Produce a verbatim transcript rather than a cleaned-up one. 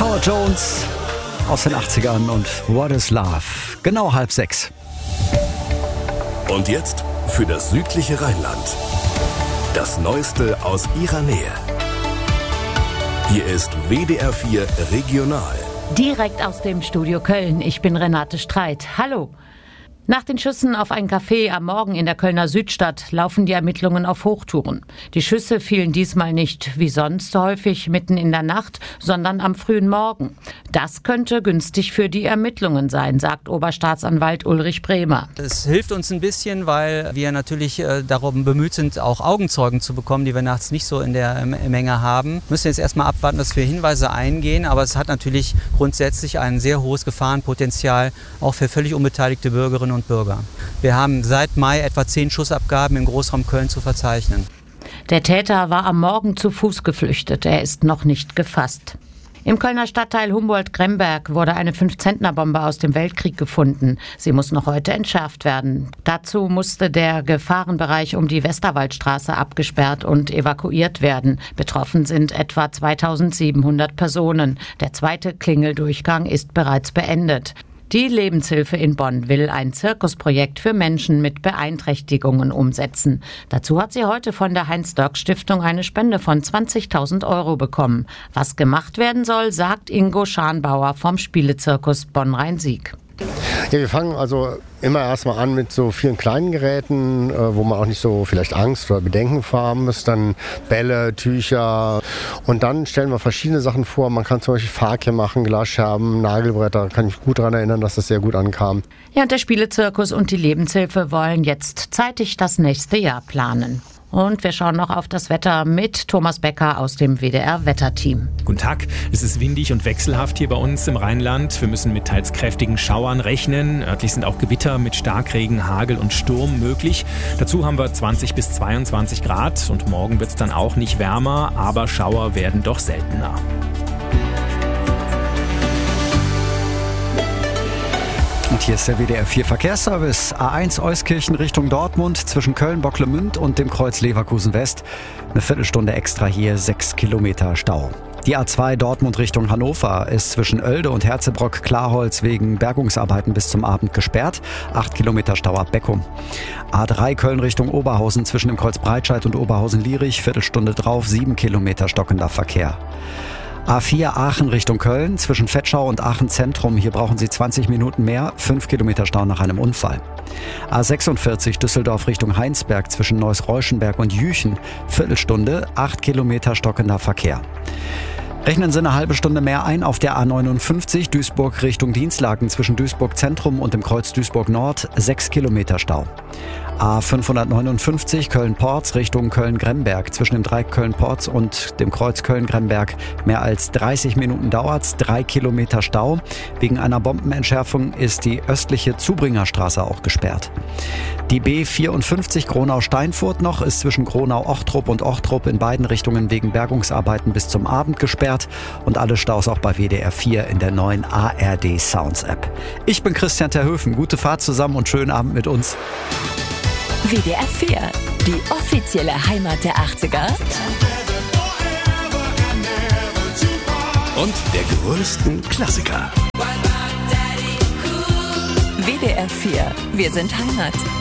Howard Jones aus den achtzigern und What is Love? Genau halb sechs. Und jetzt für das südliche Rheinland. Das Neueste aus ihrer Nähe. Hier ist W D R vier Regional. Direkt aus dem Studio Köln. Ich bin Renate Streit. Hallo. Nach den Schüssen auf ein Café am Morgen in der Kölner Südstadt laufen die Ermittlungen auf Hochtouren. Die Schüsse fielen diesmal nicht wie sonst häufig mitten in der Nacht, sondern am frühen Morgen. Das könnte günstig für die Ermittlungen sein, sagt Oberstaatsanwalt Ulrich Bremer. Das hilft uns ein bisschen, weil wir natürlich äh, darum bemüht sind, auch Augenzeugen zu bekommen, die wir nachts nicht so in der ähm, Menge haben. Wir müssen jetzt erstmal abwarten, dass wir Hinweise eingehen, aber es hat natürlich grundsätzlich ein sehr hohes Gefahrenpotenzial, auch für völlig unbeteiligte Bürgerinnen und Bürger. Wir haben seit Mai etwa zehn Schussabgaben im Großraum Köln zu verzeichnen. Der Täter war am Morgen zu Fuß geflüchtet. Er ist noch nicht gefasst. Im Kölner Stadtteil Humboldt-Gremberg wurde eine fünf-Zentner-Bombe aus dem Weltkrieg gefunden. Sie muss noch heute entschärft werden. Dazu musste der Gefahrenbereich um die Westerwaldstraße abgesperrt und evakuiert werden. Betroffen sind etwa zweitausendsiebenhundert Personen. Der zweite Klingeldurchgang ist bereits beendet. Die Lebenshilfe in Bonn will ein Zirkusprojekt für Menschen mit Beeinträchtigungen umsetzen. Dazu hat sie heute von der Heinz-Dörck-Stiftung eine Spende von zwanzigtausend Euro bekommen. Was gemacht werden soll, sagt Ingo Scharnbauer vom Spielezirkus Bonn-Rhein-Sieg. Ja, wir fangen also immer erstmal an mit so vielen kleinen Geräten, äh, wo man auch nicht so vielleicht Angst oder Bedenken vor haben muss. Dann Bälle, Tücher und dann stellen wir verschiedene Sachen vor. Man kann zum Beispiel Fahrkämme machen, Glasscherben, Nagelbretter. Da kann ich mich gut daran erinnern, dass das sehr gut ankam. Ja, und der Spielezirkus und die Lebenshilfe wollen jetzt zeitig das nächste Jahr planen. Und wir schauen noch auf das Wetter mit Thomas Becker aus dem W D R-Wetterteam. Guten Tag. Es ist windig und wechselhaft hier bei uns im Rheinland. Wir müssen mit teils kräftigen Schauern rechnen. Örtlich sind auch Gewitter mit Starkregen, Hagel und Sturm möglich. Dazu haben wir zwanzig bis zweiundzwanzig Grad. Und morgen wird es dann auch nicht wärmer, aber Schauer werden doch seltener. Und hier ist der W D R vier Verkehrsservice. A eins Euskirchen Richtung Dortmund zwischen Köln-Bocklemünd und dem Kreuz Leverkusen West. Eine Viertelstunde extra hier, sechs Kilometer Stau. Die A zwei Dortmund Richtung Hannover ist zwischen Oelde und Herzebrock-Klarholz wegen Bergungsarbeiten bis zum Abend gesperrt. acht Kilometer Stau ab Beckum. A drei Köln Richtung Oberhausen zwischen dem Kreuz Breitscheid und Oberhausen-Lierich. Viertelstunde drauf, sieben Kilometer stockender Verkehr. A vier Aachen Richtung Köln zwischen Vetschau und Aachen Zentrum. Hier brauchen Sie zwanzig Minuten mehr, fünf Kilometer Stau nach einem Unfall. A sechsundvierzig Düsseldorf Richtung Heinsberg zwischen Neuss-Reuschenberg und Jüchen. Viertelstunde, acht Kilometer stockender Verkehr. Rechnen Sie eine halbe Stunde mehr ein auf der A neunundfünfzig Duisburg Richtung Dienstlaken zwischen Duisburg Zentrum und dem Kreuz Duisburg Nord. sechs Kilometer Stau. A fünfhundertneunundfünfzig Köln-Porz Richtung Köln-Gremberg zwischen dem Dreieck Köln-Porz und dem Kreuz Köln-Gremberg. Mehr als dreißig Minuten dauert's, drei Kilometer Stau. Wegen einer Bombenentschärfung ist die östliche Zubringerstraße auch gesperrt. Die B vierundfünfzig Gronau-Steinfurt noch ist zwischen Gronau-Ochtrup und Ochtrup in beiden Richtungen wegen Bergungsarbeiten bis zum Abend gesperrt. Und alle Staus auch bei W D R vier in der neuen A R D Sounds App. Ich bin Christian Terhöfen. Gute Fahrt zusammen und schönen Abend mit uns. W D R vier, die offizielle Heimat der achtziger. Und der größten Klassiker. W D R vier, wir sind Heimat.